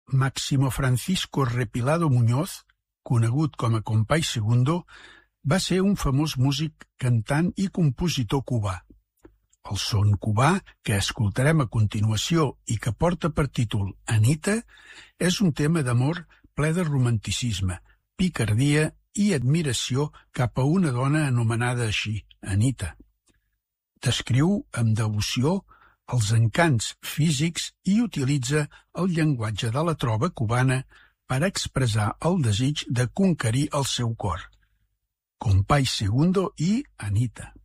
Máximo Francisco Repilado Muñoz, conegut com a Compay Segundo, va ser un famós músic, cantant i compositor cubà. El son cubà, que escoltarem a continuació i que porta per títol Anita, és un tema d'amor ple de romanticisme, picardia i admiració cap a una dona anomenada així, Anita. Descriu amb devoció els encants físics i utilitza el llenguatge de la trova cubana per expressar el desig de conquerir el seu cor. Compay Segundo i Anita.